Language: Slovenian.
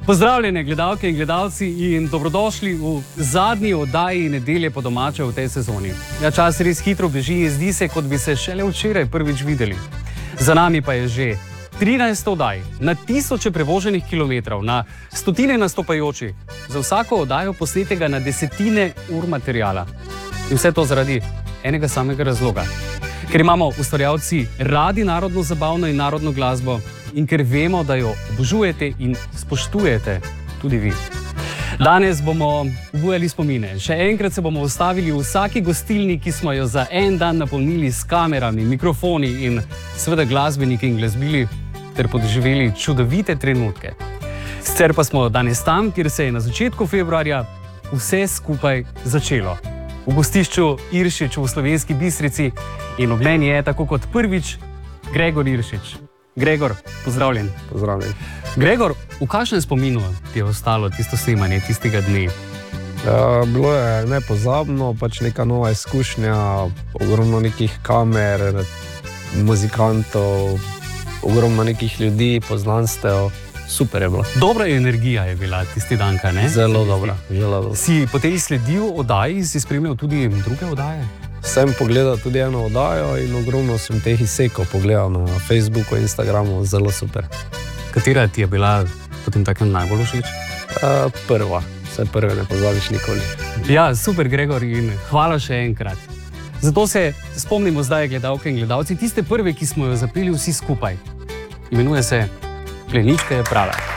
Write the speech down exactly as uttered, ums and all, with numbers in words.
Pozdravljene gledalke in gledalci in dobrodošli v zadnji oddaji Nedelje po domače v tej sezoni. Ja, čas res hitro beži in zdi se, kot bi se šele včeraj prvič videli. Za nami pa je že trinajst oddaj, na tisoče prevoženih kilometrov, na stotine nastopajočih, za vsako oddajo posnetega na desetine ur materijala. In vse to zaradi enega samega razloga. Ker imamo ustvarjalci radi narodno zabavno in narodno glasbo in ker vemo, da jo obožujete in spoštujete tudi vi. Danes bomo obujali spomine. Še enkrat se bomo ustavili v vsaki gostilni, ki smo jo za en dan napolnili s kamerami, mikrofoni in seveda glasbeniki in glasbili ter podživeli čudovite trenutke. Sicer pa smo danes tam, kjer se je na začetku februarja vse skupaj začelo. V gostišču Iršič v Slovenski Bistrici in ob meni je tako kot prvič Gregor Iršič. Gregor, pozdravljen. Pozdravljen. Gregor, v kakšnem spominu ti je ostalo tisto snemanje tistega dne? Ja, bilo je nepozabno, pač neka nova izkušnja, ogromno nekih kamer, muzikantov, ogromno nekih ljudi, poznanstev. Super je bilo. Dobra energija je bila tisti dan, kaj ne? Zelo dobra. Zelo dobra. Si potem sledil oddaji, si spremljal tudi druge oddaje? Sem pogledal tudi eno oddajo in ogromno sem teh izsekov pogledal na Facebooku, Instagramu, zelo super. Katera ti je bila potem takem najbolj všeč? Uh, prva, vse prve ne pozabiš nikoli. Ja, super, Gregor, in hvala še enkrat. Zato se spomnimo zdaj, gledalke in gledalci, tiste prve, ki smo jo zapeli vsi skupaj. Imenuje se Plenička je prava.